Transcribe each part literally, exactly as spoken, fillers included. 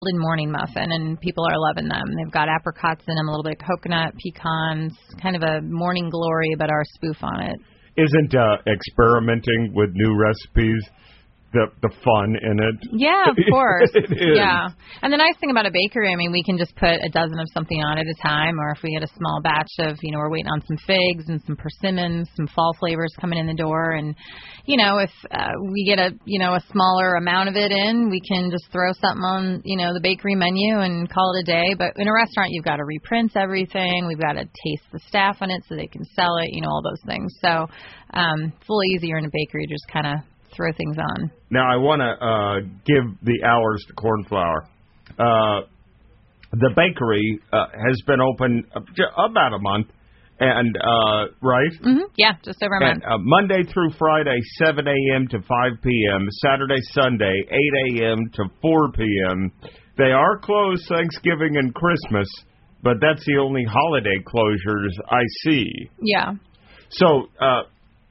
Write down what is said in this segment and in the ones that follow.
golden morning muffin, and people are loving them. They've got apricots in them, a little bit of coconut, pecans, kind of a morning glory, but our spoof on it. Isn't uh, experimenting with new recipes the the fun in it? Yeah, of course. It is. Yeah. And the nice thing about a bakery, I mean, we can just put a dozen of something on at a time, or if we get a small batch of, you know, we're waiting on some figs and some persimmons, some fall flavors coming in the door, and, you know, if uh, we get a, you know, a smaller amount of it in, we can just throw something on, you know, the bakery menu and call it a day. But in a restaurant, you've got to reprint everything. We've got to taste the staff on it so they can sell it, you know, all those things. So um, it's a little easier in a bakery to just kind of throw things on. Now, I want to uh, give the hours to Cornflower. Uh, the bakery uh, has been open about a month, and uh, right? Mm-hmm. Yeah, just over a and, month. Uh, Monday through Friday, seven a.m. to five p.m., Saturday, Sunday, eight a.m. to four p.m. They are closed Thanksgiving and Christmas, but that's the only holiday closures I see. Yeah. So, uh,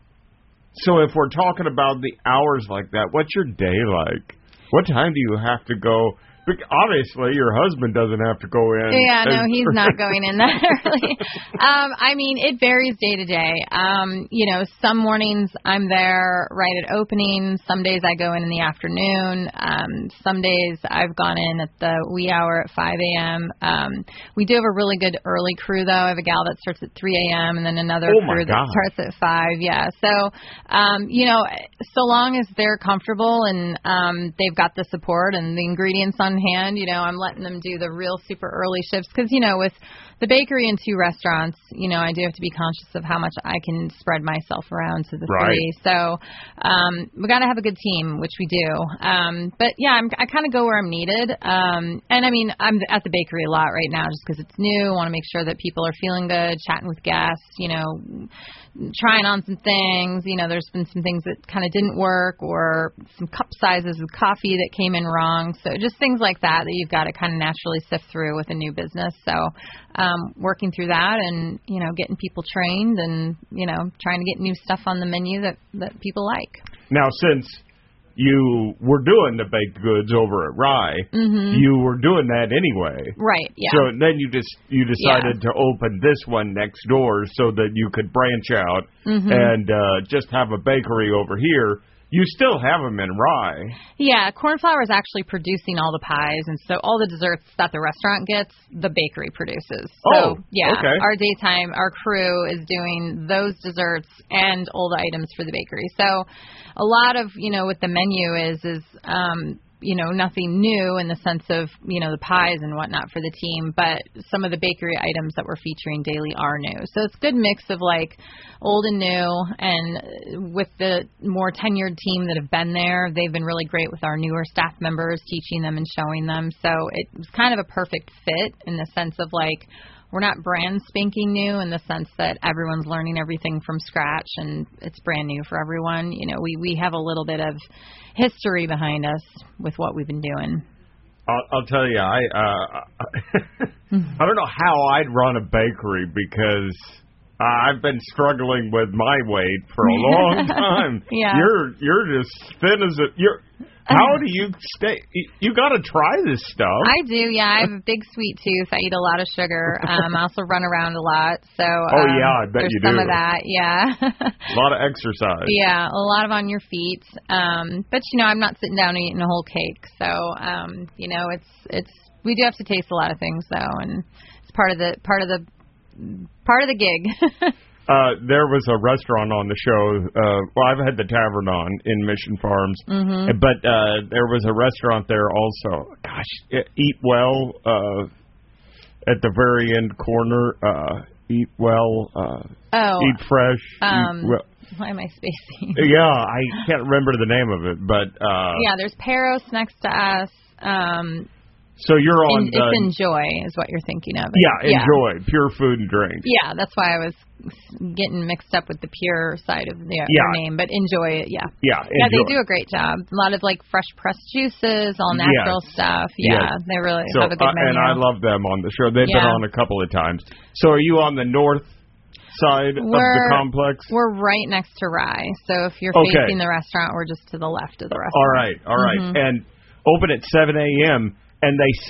So if we're talking about the hours like that, what's your day like? What time do you have to go? Obviously, your husband doesn't have to go in. Yeah, no, he's not going in that early. Um, I mean, it varies day to day. Um, you know, some mornings I'm there right at opening. Some days I go in in the afternoon. Um, some days I've gone in at the wee hour at five a.m. Um, we do have a really good early crew, though. I have a gal that starts at three a.m. and then another oh crew that starts at five. Yeah, so, um, you know, so long as they're comfortable and um, they've got the support and the ingredients on hand, you know, I'm letting them do the real super early shifts because, you know, with the bakery and two restaurants, you know, I do have to be conscious of how much I can spread myself around to the right. three. So um, we got to have a good team, which we do. Um, but, yeah, I'm, I kind of go where I'm needed. Um, and, I mean, I'm at the bakery a lot right now just because it's new. I want to make sure that people are feeling good, chatting with guests, you know, trying on some things. You know, there's been some things that kind of didn't work or some cup sizes of coffee that came in wrong. So just things like that that you've got to kind of naturally sift through with a new business. So um, working through that and, you know, getting people trained and, you know, trying to get new stuff on the menu that, that people like. Now, since you were doing the baked goods over at Rye, mm-hmm. you were doing that anyway. Right, yeah. So then you just you decided yeah. to open this one next door so that you could branch out mm-hmm. and uh, just have a bakery over here. You still have them in Rye. Yeah, Cornflower is actually producing all the pies, and so all the desserts that the restaurant gets, the bakery produces. So, oh, yeah, okay. our daytime, our crew is doing those desserts and all the items for the bakery. So a lot of, you know, what the menu is, is, um, you know, nothing new in the sense of, you know, the pies and whatnot for the team, but some of the bakery items that we're featuring daily are new. So it's a good mix of, like, old and new, and with the more tenured team that have been there, they've been really great with our newer staff members, teaching them and showing them. So it was kind of a perfect fit in the sense of, like, we're not brand spanking new in the sense that everyone's learning everything from scratch and it's brand new for everyone. You know, we, we have a little bit of history behind us with what we've been doing. I'll, I'll tell you, I uh, I don't know how I'd run a bakery because I've been struggling with my weight for a long time. Yeah. You're you're just thin as a you're. How do you stay? You got to try this stuff. I do, yeah. I have a big sweet tooth. I eat a lot of sugar. Um, I also run around a lot. So um, oh yeah, I bet there's you some do. of that, yeah. A lot of exercise. Yeah, a lot of on your feet. Um, but you know, I'm not sitting down and eating a whole cake. So um, you know, it's it's we do have to taste a lot of things though, and it's part of the part of the part of the gig. Uh, there was a restaurant on the show. Uh, well, I've had the Tavern on in Mission Farms, mm-hmm. but uh, there was a restaurant there also. Gosh, Eat Well uh, at the very end corner. Uh, eat Well. Uh, oh, Eat Fresh. Um, eat well. Why am I spacing? Yeah, I can't remember the name of it, but uh, yeah, there's Peros next to us. Um, So you're on In, the... It's Enjoy is what you're thinking of. Yeah, Enjoy. Yeah. Pure food and drink. Yeah, that's why I was getting mixed up with the Pure side of the, yeah. their name. But Enjoy, yeah. Yeah, Yeah, Enjoy. they do a great job. A lot of, like, fresh pressed juices, all natural yes. stuff. Yeah, yes. they really so, have a good uh, menu. And I love them on the show. They've yeah. been on a couple of times. So are you on the north side we're, of the complex? We're right next to Rye. So if you're okay. facing the restaurant, we're just to the left of the restaurant. All right, all right. Mm-hmm. And open at seven a.m., and they